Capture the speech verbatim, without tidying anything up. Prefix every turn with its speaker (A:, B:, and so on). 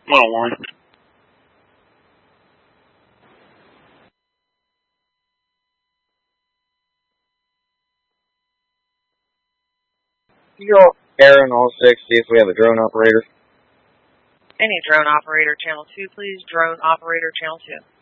A: Model one.
B: Zero Aaron, all six, see if we have a drone operator.
C: Any drone operator, channel two, please. Drone operator, channel two.